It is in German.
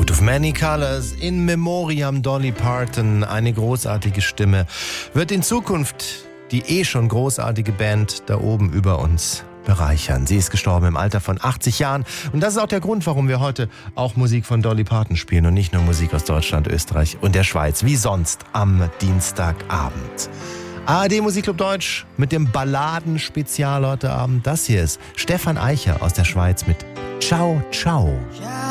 Out of Many Colors, in Memoriam Dolly Parton, eine großartige Stimme, wird in Zukunft die schon großartige Band da oben über uns bereichern. Sie ist gestorben im Alter von 80 Jahren und das ist auch der Grund, warum wir heute auch Musik von Dolly Parton spielen und nicht nur Musik aus Deutschland, Österreich und der Schweiz, wie sonst am Dienstagabend. ARD Musikclub Deutsch mit dem Balladen-Spezial heute Abend. Das hier ist Stefan Eicher aus der Schweiz mit Ciao, Ciao. Ciao.